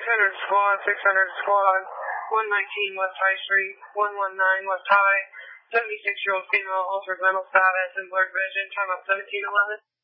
squad, 600 squad, 119 West High Street, 119 West High, 76-year-old female, altered mental status and blurred vision, time up 1711.